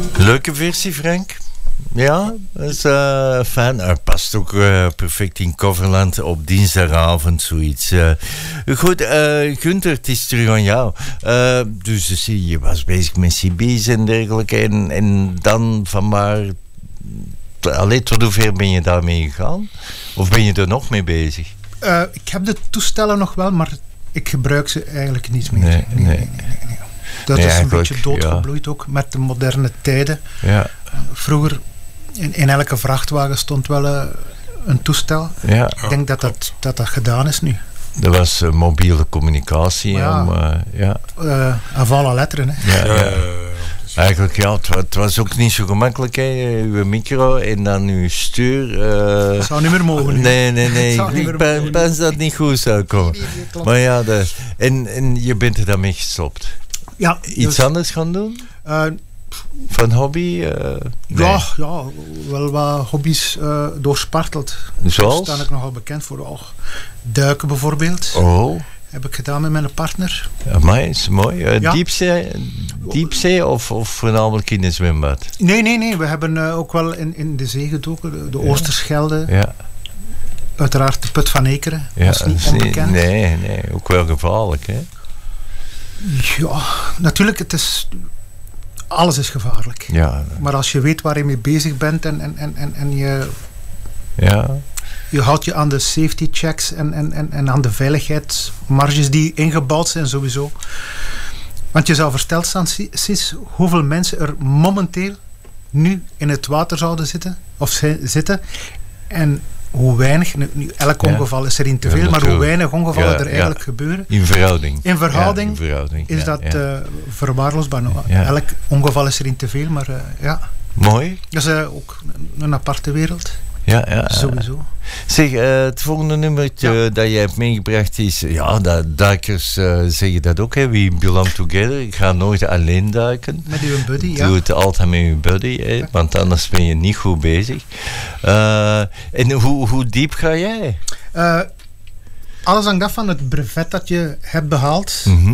Leuke versie, Frank. Ja, dat is fijn. Hij past ook perfect in Coverland op dinsdagavond, zoiets. Goed, Gunther, het is terug aan jou. Dus je was bezig met CB's en dergelijke. En dan van maar... tot hoever ben je daarmee gegaan? Of ben je er nog mee bezig? Ik heb de toestellen nog wel, maar ik gebruik ze eigenlijk niet meer. Nee. Dat is een beetje doodgebloeid ook met de moderne tijden. Ja. Vroeger in elke vrachtwagen stond wel een toestel. Ja. Ik denk dat gedaan is nu. Dat was mobiele communicatie. Avant la lettre. Eigenlijk ja, het was ook niet zo gemakkelijk. Uw micro en dan uw stuur. Dat zou niet meer mogen. Nee. Ik pense dat het niet goed zou komen. Nee, maar ja, en je bent er dan mee gestopt. Ja, iets anders gaan doen? Van hobby? Nee. Ja, wel wat hobby's doorsparteld. Zoals? Daar sta ik nogal bekend voor. Duiken bijvoorbeeld. Oh. Heb ik gedaan met mijn partner. Amai, is mooi. Diepzee of voornamelijk in de zwembad? Nee. We hebben ook wel in de zee gedoken. De Oosterschelde. Ja. Uiteraard de Put van Ekeren. Ja, dat is niet onbekend. Nee. Ook wel gevaarlijk, hè? Ja, natuurlijk. Alles is gevaarlijk. Ja. Maar als je weet waar je mee bezig bent en je... Ja. Je houdt je aan de safety checks en aan de veiligheidsmarges die ingebouwd zijn sowieso. Want je zou versteld staan, Sis, hoeveel mensen er momenteel nu in het water zouden zitten. En hoe weinig, nu, elk ongeval is er niet te veel, maar hoe weinig ongevallen er eigenlijk gebeuren. In verhouding. In verhouding is dat verwaarloosbaar. Elk ongeval is er niet te veel, maar ja. Mooi. Dat is ook een aparte wereld. Ja. Sowieso. Zeg, het volgende nummertje dat jij hebt meegebracht is... Ja, duikers zeggen dat ook, hè. We belong together. Ik ga nooit alleen duiken. Met uw buddy, ja. Doe het altijd met uw buddy, hè, ja. Want anders ben je niet goed bezig. En hoe diep ga jij? Alles hangt af van het brevet dat je hebt behaald.